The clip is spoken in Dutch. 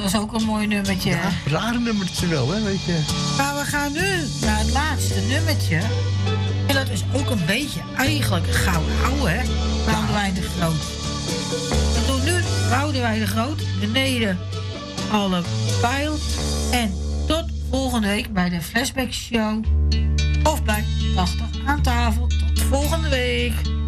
was ook een mooi nummertje. Ja, raar nummertje wel, hè, weet je. Maar we gaan nu naar het laatste nummertje. En dat is ook een beetje eigenlijk gouden ouwe, hè? Boudewijn de Groot. We doen nu Boudewijn de Groot, beneden alle pijl. En tot volgende week bij de Flashback Show. Of bij 80 aan tafel. Tot volgende week.